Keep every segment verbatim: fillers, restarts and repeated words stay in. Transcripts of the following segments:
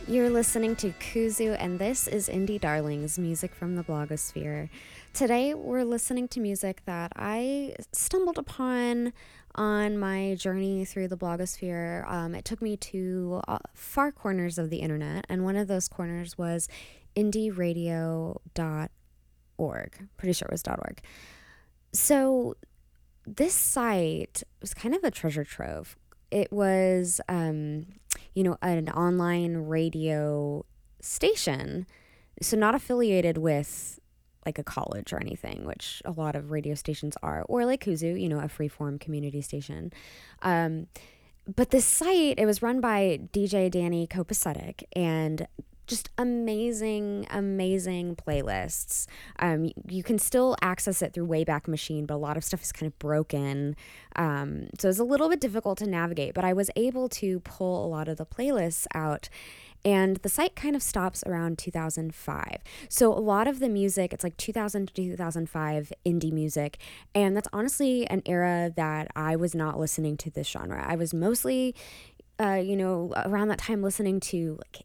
You're listening to Kuzu, and this is Indie Darlings, music from the blogosphere. Today, we're listening to music that I stumbled upon on my journey through the blogosphere. Um, it took me to uh, far corners of the internet, and one of those corners was indie radio dot org. Pretty sure it was .org. So this site was kind of a treasure trove. It was, um, you know, an online radio station, so not affiliated with like a college or anything, which a lot of radio stations are, or like Kuzu, you know, a freeform community station. Um, but this site, it was run by D J Danny Kopacetic, and just amazing, amazing playlists. Um, you, you can still access it through Wayback Machine, but a lot of stuff is kind of broken. Um, so it's a little bit difficult to navigate, but I was able to pull a lot of the playlists out. And the site kind of stops around two thousand five. So a lot of the music, it's like two thousand to two thousand five indie music. And that's honestly an era that I was not listening to this genre. I was mostly, uh, you know, around that time listening to like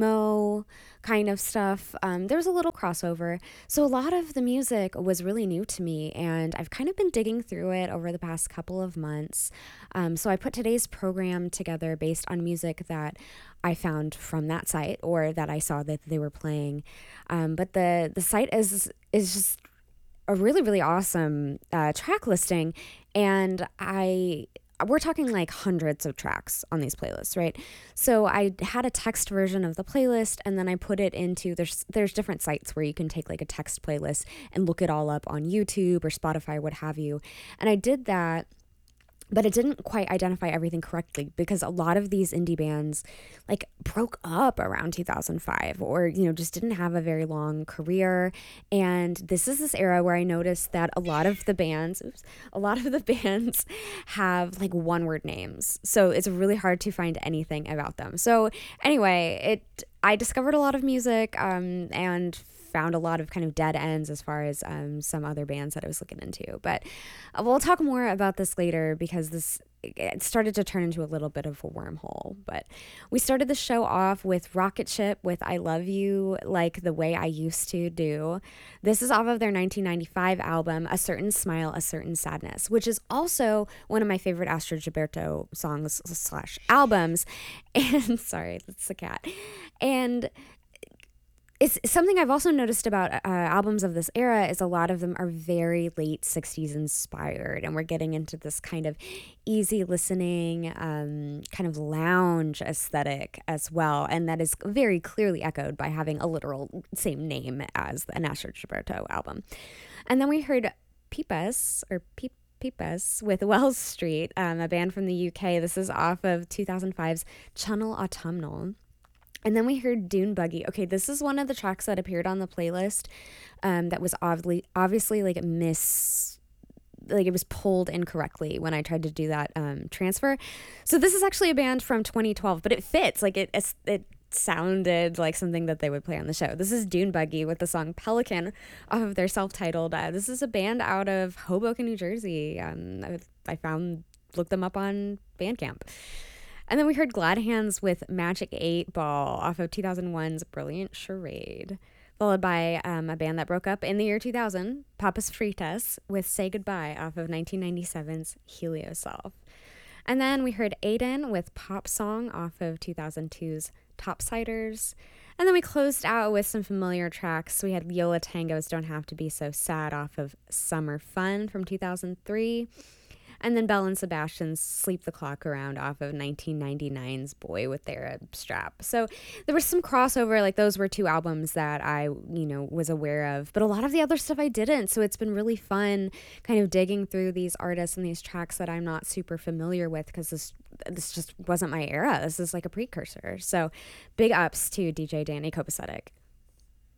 emo kind of stuff. Um, there was a little crossover. So a lot of the music was really new to me, and I've kind of been digging through it over the past couple of months. Um, so I put today's program together based on music that I found from that site or that I saw that they were playing. Um, but the, the site is, is just a really, really awesome uh, track listing. And I... we're talking like hundreds of tracks on these playlists, right? So I had a text version of the playlist, and then I put it into, there's there's different sites where you can take like a text playlist and look it all up on YouTube or Spotify, what have you. And I did that, but it didn't quite identify everything correctly because a lot of these indie bands like broke up around two thousand five, or, you know, just didn't have a very long career. And this is this era where I noticed that a lot of the bands, oops, a lot of the bands have like one word names. So it's really hard to find anything about them. So anyway, it, I discovered a lot of music, um, and found a lot of kind of dead ends as far as um, some other bands that I was looking into. But uh, we'll talk more about this later because this it started to turn into a little bit of a wormhole. But we started the show off with Rocket Ship with I Love You Like the Way I Used to Do. This is off of their nineteen ninety-five album, A Certain Smile, A Certain Sadness, which is also one of my favorite Astrud Gilberto songs slash albums. And sorry, that's the cat. And it's something I've also noticed about uh, albums of this era is a lot of them are very late sixties inspired, and we're getting into this kind of easy listening, um, kind of lounge aesthetic as well, and that is very clearly echoed by having a literal same name as an Astrud Gilberto album. And then we heard Pipas, or Peep Pipas with Wells Street, um, a band from the U K. This is off of two thousand five's Channel Autumnal. And then we heard Dune Buggy. Okay, this is one of the tracks that appeared on the playlist um, that was obviously, obviously like miss, like it was pulled incorrectly when I tried to do that um, transfer. So this is actually a band from twenty twelve, but it fits. Like it, it sounded like something that they would play on the show. This is Dune Buggy with the song Pelican off of their self-titled. Uh, this is a band out of Hoboken, New Jersey. Um, I, I found, looked them up on Bandcamp. And then we heard Glad Hands with Magic eight Ball off of two thousand one's Brilliant Charade, followed by um, a band that broke up in the year two thousand, Papas Fritas, with Say Goodbye off of nineteen ninety-seven's Helioself. And then we heard Aiden with Pop Song off of two thousand two's Topsiders. And then we closed out with some familiar tracks. We had Yola Tango's Don't Have to Be So Sad off of Summer Fun from two thousand three. And then Belle and Sebastian's Sleep the Clock Around off of nineteen ninety-nine's Boy with Their Strap. So there was some crossover, like those were two albums that I, you know, was aware of, but a lot of the other stuff I didn't. So it's been really fun kind of digging through these artists and these tracks that I'm not super familiar with because this, this just wasn't my era. This is like a precursor. So big ups to D J Danny Kopacetic.